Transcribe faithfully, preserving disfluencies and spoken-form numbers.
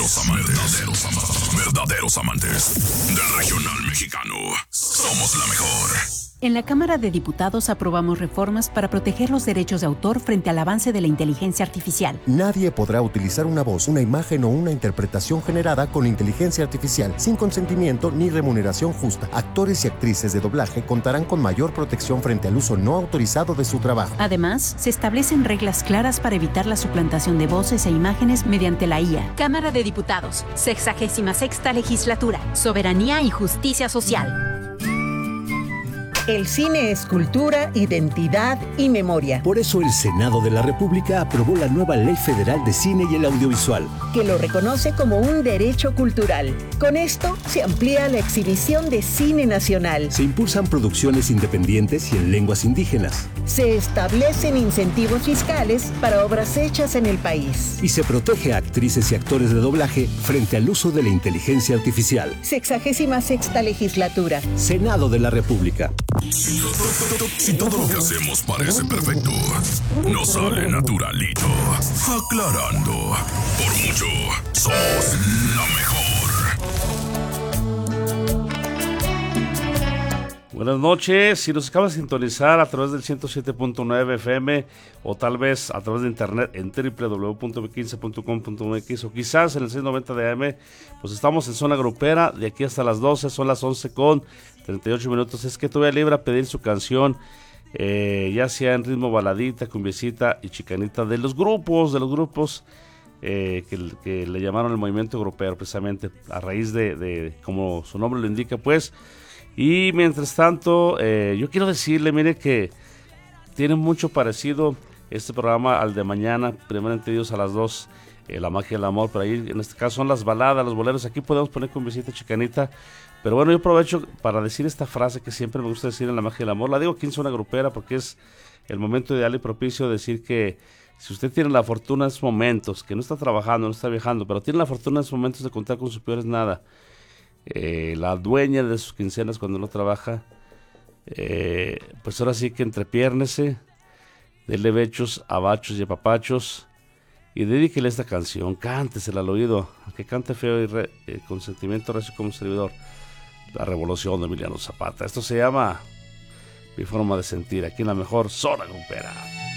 Verdaderos amantes, verdaderos amantes, verdaderos amantes del regional mexicano. Somos la mejor. En la Cámara de Diputados aprobamos reformas para proteger los derechos de autor frente al avance de la inteligencia artificial. Nadie podrá utilizar una voz, una imagen o una interpretación generada con inteligencia artificial sin consentimiento ni remuneración justa. Actores y actrices de doblaje contarán con mayor protección frente al uso no autorizado de su trabajo. Además, se establecen reglas claras para evitar la suplantación de voces e imágenes mediante la I A. Cámara de Diputados, sexagésima sexta legislatura, soberanía y justicia social. El cine es cultura, identidad y memoria. Por eso el Senado de la República aprobó la nueva Ley Federal de Cine y el Audiovisual, que lo reconoce como un derecho cultural. Con esto se amplía la exhibición de cine nacional. Se impulsan producciones independientes y en lenguas indígenas. Se establecen incentivos fiscales para obras hechas en el país. Y se protege a actrices y actores de doblaje frente al uso de la inteligencia artificial. Sexagésima sexta legislatura. Senado de la República. Si todo, si todo lo que hacemos parece perfecto, nos sale naturalito. Aclarando, por mucho, somos la mejor. Buenas noches, si nos acabas de sintonizar a través del ciento siete punto nueve F M o tal vez a través de internet en doble u doble u doble u punto b quince punto com punto m x o quizás en el seiscientos noventa de A M, pues estamos en zona grupera de aquí hasta las doce, son las once con treinta y ocho minutos. Es que todavía libre a pedir su canción, eh, ya sea en ritmo baladita, cumbiecita y chicanita de los grupos, de los grupos eh, que, que le llamaron el movimiento grupero precisamente a raíz de, de como su nombre lo indica, pues. Y mientras tanto, eh, yo quiero decirle, mire que tiene mucho parecido este programa al de mañana, primeramente Dios a las dos, eh, La Magia del Amor, pero ahí en este caso son las baladas, los boleros, aquí podemos poner con visita chicanita, pero bueno, yo aprovecho para decir esta frase que siempre me gusta decir en La Magia del Amor, la digo aquí en Zona Grupera porque es el momento ideal y propicio de decir que si usted tiene la fortuna en estos momentos, que no está trabajando, no está viajando, pero tiene la fortuna en estos momentos de contar con sus peores nada, Eh, la dueña de sus quincenas cuando no trabaja, eh, pues ahora sí que entrepiérnese, dele bechos, abachos y apapachos y dedíquele esta canción, cántesela al oído, aunque cante feo y re, eh, con sentimiento recio como un servidor, La Revolución de Emiliano Zapata. Esto se llama Mi Forma de Sentir, aquí en la mejor Zona Grupera.